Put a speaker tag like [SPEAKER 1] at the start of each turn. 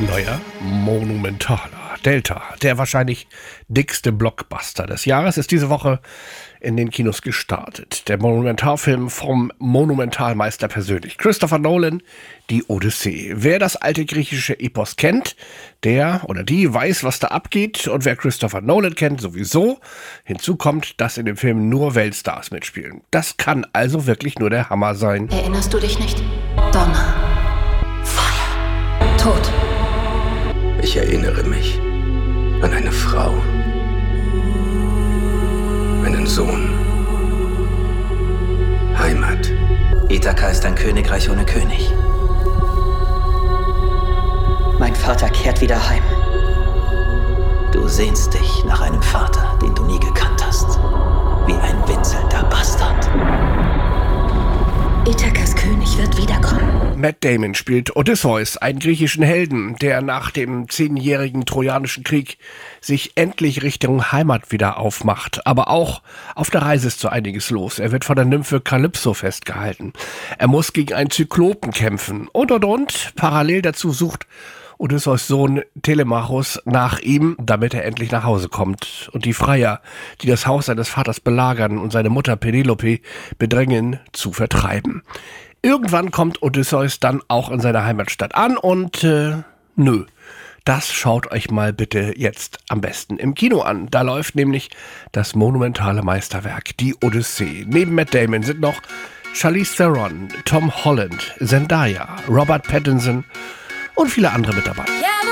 [SPEAKER 1] Neuer, monumentaler Delta, der wahrscheinlich dickste Blockbuster des Jahres, ist diese Woche in den Kinos gestartet. Der Monumentalfilm vom Monumentalmeister persönlich, Christopher Nolan, die Odyssee. Wer das alte griechische Epos kennt, der oder die weiß, was da abgeht. Und wer Christopher Nolan kennt, sowieso. Hinzu kommt, dass in dem Film nur Weltstars mitspielen. Das kann also wirklich nur der Hammer sein.
[SPEAKER 2] Erinnerst du dich nicht? Donner, Feuer, Tod.
[SPEAKER 3] Ich erinnere mich an eine Frau, einen Sohn, Heimat.
[SPEAKER 4] Ithaka ist ein Königreich ohne König. Mein Vater kehrt wieder heim. Du sehnst dich nach einem Vater, den du nie gekannt hast. Wie ein winselnder Bastard.
[SPEAKER 2] Ithakas König wird wiederkommen.
[SPEAKER 1] Matt Damon spielt Odysseus, einen griechischen Helden, der nach dem 10-jährigen Trojanischen Krieg sich endlich Richtung Heimat wieder aufmacht. Aber auch auf der Reise ist so einiges los. Er wird von der Nymphe Kalypso festgehalten. Er muss gegen einen Zyklopen kämpfen. Und. Parallel dazu sucht Odysseus Sohn Telemachos nach ihm, damit er endlich nach Hause kommt. Und die Freier, die das Haus seines Vaters belagern und seine Mutter Penelope bedrängen, zu vertreiben. Irgendwann kommt Odysseus dann auch in seiner Heimatstadt an und das schaut euch mal bitte jetzt am besten im Kino an. Da läuft nämlich das monumentale Meisterwerk, die Odyssee. Neben Matt Damon sind noch Charlize Theron, Tom Holland, Zendaya, Robert Pattinson und viele andere mit dabei.